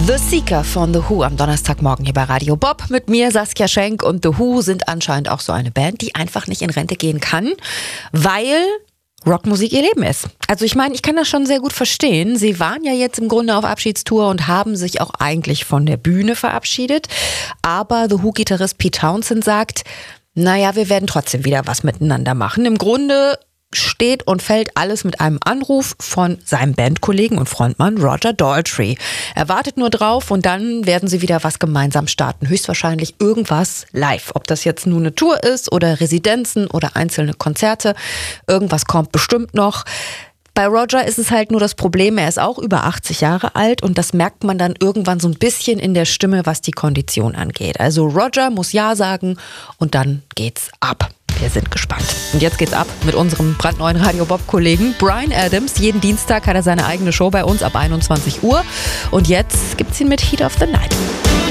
The Seeker von The Who am Donnerstagmorgen hier bei Radio Bob. Mit mir Saskia Schenk, und The Who sind anscheinend auch so eine Band, die einfach nicht in Rente gehen kann, weil Rockmusik ihr Leben ist. Also ich meine, ich kann das schon sehr gut verstehen. Sie waren ja jetzt im Grunde auf Abschiedstour und haben sich auch eigentlich von der Bühne verabschiedet. Aber The Who-Gitarrist Pete Townshend sagt, naja, wir werden trotzdem wieder was miteinander machen. Im Grunde steht und fällt alles mit einem Anruf von seinem Bandkollegen und Frontmann Roger Daltrey. Er wartet nur drauf und dann werden sie wieder was gemeinsam starten. Höchstwahrscheinlich irgendwas live. Ob das jetzt nur eine Tour ist oder Residenzen oder einzelne Konzerte. Irgendwas kommt bestimmt noch. Bei Roger ist es halt nur das Problem, er ist auch über 80 Jahre alt und das merkt man dann irgendwann so ein bisschen in der Stimme, was die Kondition angeht. Also Roger muss Ja sagen und dann geht's ab. Wir sind gespannt. Und jetzt geht's ab mit unserem brandneuen Radio Bob-Kollegen Bryan Adams. Jeden Dienstag hat er seine eigene Show bei uns ab 21 Uhr. Und jetzt gibt's ihn mit Heat of the Night.